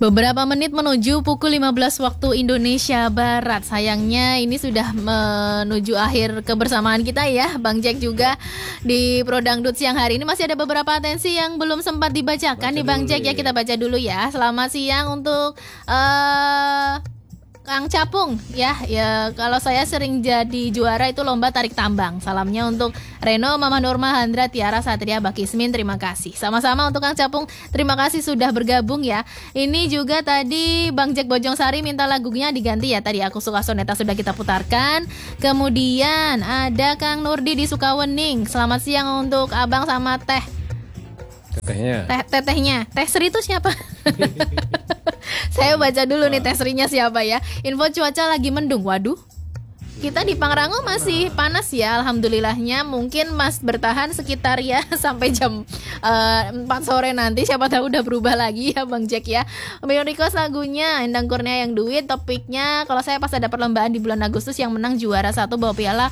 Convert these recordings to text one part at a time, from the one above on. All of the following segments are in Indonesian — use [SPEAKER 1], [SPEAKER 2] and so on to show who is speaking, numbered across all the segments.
[SPEAKER 1] Beberapa menit menuju pukul 15 waktu Indonesia Barat. Sayangnya ini sudah menuju akhir kebersamaan kita ya, Bang Jack juga di Prodangdut siang hari ini. Masih ada beberapa atensi yang belum sempat dibacakan nih Bang Jack ya, kita baca dulu ya. Selamat siang untuk Kang Capung ya, kalau saya sering jadi juara itu lomba tarik tambang. Salamnya untuk Reno, Mama Norma, Handra, Tiara, Satria, Bakismin, terima kasih. Sama-sama untuk Kang Capung, terima kasih sudah bergabung ya. Ini juga tadi Bang Jack Bojongsari minta lagunya diganti ya. Tadi Aku Suka Soneta sudah kita putarkan. Kemudian ada Kang Nurdi di Sukawening. Selamat siang untuk Abang sama Tetehnya. Teh Sri itu siapa? Saya baca dulu nih Teh Srinya siapa ya. Info cuaca lagi mendung. Waduh, kita di Pangrango masih panas ya, alhamdulillahnya. Mungkin Mas bertahan sekitar ya sampai jam 4 sore nanti. Siapa tahu udah berubah lagi ya Bang Jack ya. Bang request lagunya Endang Kurnia Yang Duit. Topiknya kalau saya pas ada perlombaan di bulan Agustus yang menang juara 1 bawa piala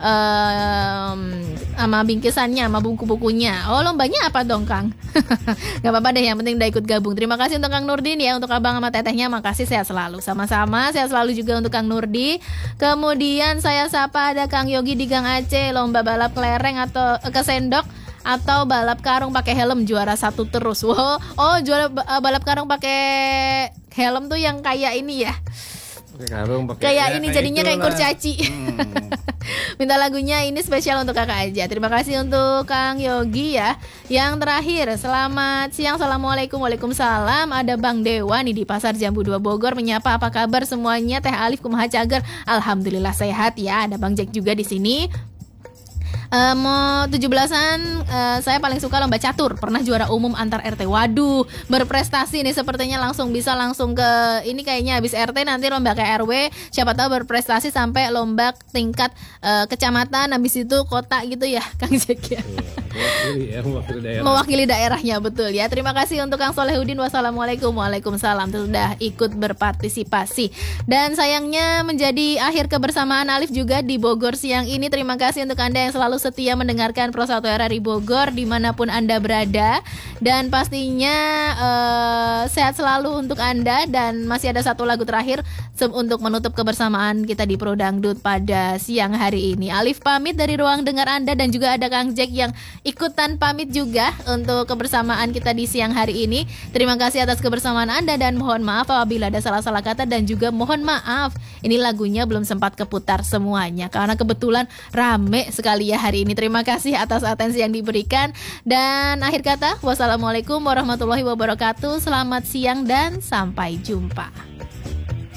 [SPEAKER 1] sama bingkisannya, sama buku-bukunya. Oh, lombanya apa dong Kang? Gak apa-apa deh, yang penting udah ikut gabung. Terima kasih untuk Kang Nurdin ya, untuk Abang sama Tetehnya. Makasih, sehat selalu. Sama-sama, sehat selalu juga untuk Kang Nurdi. Kemudian saya sapa ada Kang Yogi di Gang Aceh. Lomba balap kelereng atau kesendok atau balap karung pakai helm juara 1 terus. Wow. Oh, juara balap karung pakai helm tuh yang kayak ini ya. Kayak ini jadinya kayak kurcaci. Minta lagunya ini spesial untuk kakak aja. Terima kasih untuk Kang Yogi ya. Yang terakhir, selamat siang, assalamualaikum. Waalaikumsalam. Ada Bang Dewa nih di Pasar Jambu 2 Bogor menyapa, apa kabar semuanya? Teh Alif kumaha cager? Alhamdulillah sehat ya. Ada Bang Jack juga di sini. Mau 17-an, saya paling suka lomba catur. Pernah juara umum antar RT. Waduh, berprestasi nih sepertinya. Langsung ke ini kayaknya habis RT nanti lomba ke RW. Siapa tahu berprestasi sampai lomba tingkat kecamatan, habis itu kota gitu ya Kang Jack ya. Mewakili daerahnya, betul ya. Terima kasih untuk Kang Solehudin. Wassalamualaikum. Waalaikumsalam, sudah ikut berpartisipasi. Dan sayangnya menjadi akhir kebersamaan Alif juga di Bogor siang ini. Terima kasih untuk Anda yang selalu setia mendengarkan Pro 1 RRI Bogor dimanapun Anda berada. Dan pastinya sehat selalu untuk Anda. Dan masih ada satu lagu terakhir untuk menutup kebersamaan kita di Pro Dangdut pada siang hari ini. Alif pamit dari ruang dengar Anda, dan juga ada Kang Jack yang ikutan pamit juga untuk kebersamaan kita di siang hari ini. Terima kasih atas kebersamaan Anda dan mohon maaf apabila ada salah-salah kata, dan juga mohon maaf ini lagunya belum sempat keputar semuanya karena kebetulan rame sekali ya hari ini. Terima kasih atas atensi yang diberikan, dan akhir kata wassalamualaikum warahmatullahi wabarakatuh. Selamat siang dan sampai jumpa.